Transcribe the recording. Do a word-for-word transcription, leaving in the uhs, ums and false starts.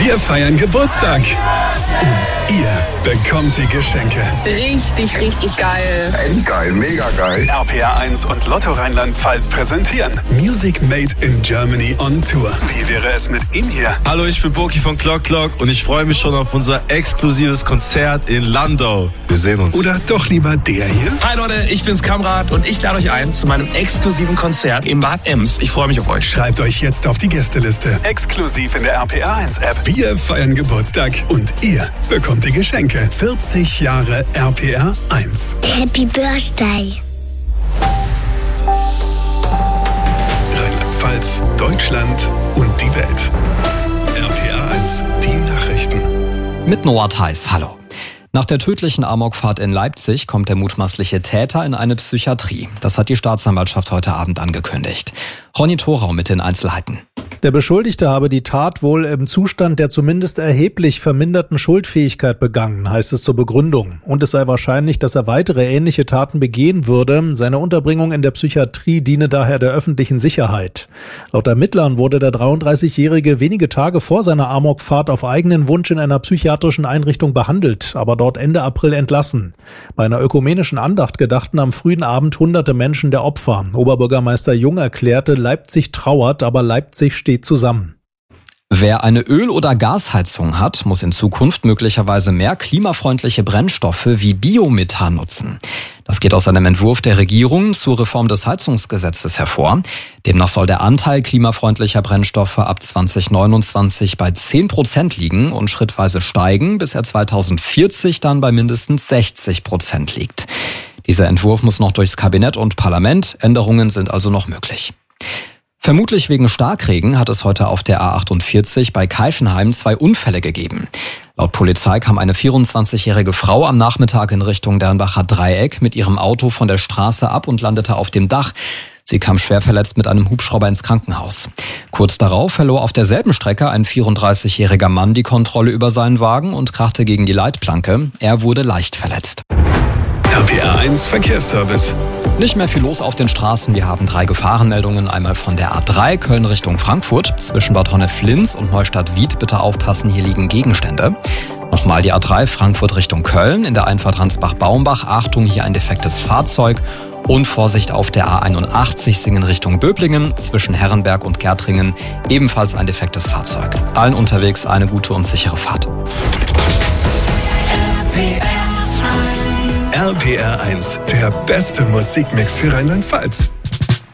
Wir feiern Geburtstag. Und ihr bekommt die Geschenke. Richtig, richtig geil. Endgeil, mega geil. R P R eins und Lotto Rheinland-Pfalz präsentieren Music Made in Germany on Tour. Wie wäre es mit ihm hier? Hallo, ich bin Boki von Clock Clock und ich freue mich schon auf unser exklusives Konzert in Landau. Wir sehen uns. Oder doch lieber der hier? Hi Leute, ich bin's Kamrat und ich lade euch ein zu meinem exklusiven Konzert im Bad Ems. Ich freue mich auf euch. Schreibt euch jetzt auf die Gästeliste. Exklusiv in der R P R eins App. Wir feiern Geburtstag und ihr bekommt die Geschenke. vierzig Jahre R P R eins. Happy Birthday. Rheinland-Pfalz, Deutschland und die Welt. R P R eins, die Nachrichten. Mit Noah Theis, hallo. Nach der tödlichen Amokfahrt in Leipzig kommt der mutmaßliche Täter in eine Psychiatrie. Das hat die Staatsanwaltschaft heute Abend angekündigt. Ronny Thorau mit den Einzelheiten. Der Beschuldigte habe die Tat wohl im Zustand der zumindest erheblich verminderten Schuldfähigkeit begangen, heißt es zur Begründung. Und es sei wahrscheinlich, dass er weitere ähnliche Taten begehen würde. Seine Unterbringung in der Psychiatrie diene daher der öffentlichen Sicherheit. Laut Ermittlern wurde der dreiunddreißigjährige wenige Tage vor seiner Amokfahrt auf eigenen Wunsch in einer psychiatrischen Einrichtung behandelt, aber dort Ende April entlassen. Bei einer ökumenischen Andacht gedachten am frühen Abend hunderte Menschen der Opfer. Oberbürgermeister Jung erklärte, Leipzig trauert, aber Leipzig steht zusammen. Wer eine Öl- oder Gasheizung hat, muss in Zukunft möglicherweise mehr klimafreundliche Brennstoffe wie Biomethan nutzen. Das geht aus einem Entwurf der Regierung zur Reform des Heizungsgesetzes hervor. Demnach soll der Anteil klimafreundlicher Brennstoffe ab zweitausendneunundzwanzig bei zehn Prozent liegen und schrittweise steigen, bis er zweitausendvierzig dann bei mindestens sechzig Prozent liegt. Dieser Entwurf muss noch durchs Kabinett und Parlament. Änderungen sind also noch möglich. Vermutlich wegen Starkregen hat es heute auf der A achtundvierzig bei Keifenheim zwei Unfälle gegeben. Laut Polizei kam eine vierundzwanzigjährige Frau am Nachmittag in Richtung Dernbacher Dreieck mit ihrem Auto von der Straße ab und landete auf dem Dach. Sie kam schwer verletzt mit einem Hubschrauber ins Krankenhaus. Kurz darauf verlor auf derselben Strecke ein vierunddreißigjähriger Mann die Kontrolle über seinen Wagen und krachte gegen die Leitplanke. Er wurde leicht verletzt. R P R eins Verkehrsservice. Nicht mehr viel los auf den Straßen. Wir haben drei Gefahrenmeldungen. Einmal von der A drei Köln Richtung Frankfurt. Zwischen Bad Honnef-Linz und Neustadt-Wied bitte aufpassen, hier liegen Gegenstände. Nochmal die A drei Frankfurt Richtung Köln. In der Einfahrt Ransbach-Baumbach. Achtung, hier ein defektes Fahrzeug. Und Vorsicht auf der A einundachtzig Singen Richtung Böblingen. Zwischen Herrenberg und Gärtringen ebenfalls ein defektes Fahrzeug. Allen unterwegs eine gute und sichere Fahrt. R P R eins, der beste Musikmix für Rheinland-Pfalz.